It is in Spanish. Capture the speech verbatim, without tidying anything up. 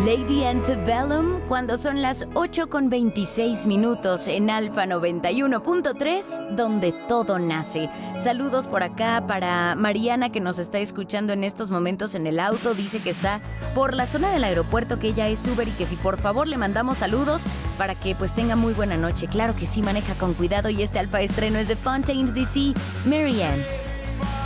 Lady Antebellum, cuando son las ocho con veintiséis minutos en Alfa noventa y uno punto tres, donde todo nace. Saludos por acá para Mariana, que nos está escuchando en estos momentos en el auto. Dice que está por la zona del aeropuerto, que ella es Uber y que si por favor le mandamos saludos para que pues tenga muy buena noche. Claro que sí, maneja con cuidado y este Alfa estreno es de Fontaines D C, Marianne.